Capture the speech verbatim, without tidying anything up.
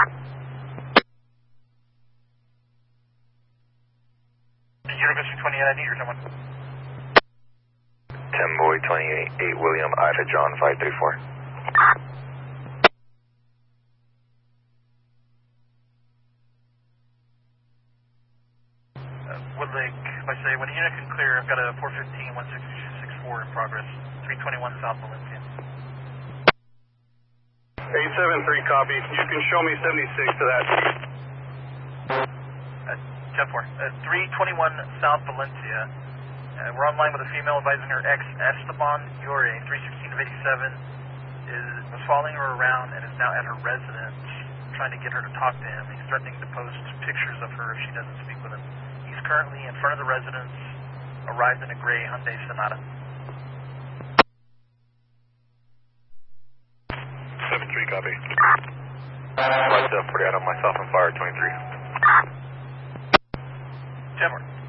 University twenty-eight, I need your someone. Timboy twenty-eight, eight William, Ida John five three four. Uh, Woodlake, if I say, when the unit can clear, I've got a four fifteen, one six six four in progress, three twenty-one South Valencia. eight seven three, copy. You can show me seventy-six to that. Uh, ten four, uh, three twenty-one South Valencia. Uh, we're online with a female advising her ex, Esteban Yore, three sixteen of eighty-seven, is, was following her around and is now at her residence, trying to get her to talk to him. He's threatening to post pictures of her if she doesn't speak with him. He's currently in front of the residence, arrived in a gray Hyundai Sonata. seven three, copy. Right up, put it out on myself and fire twenty-three. ten four.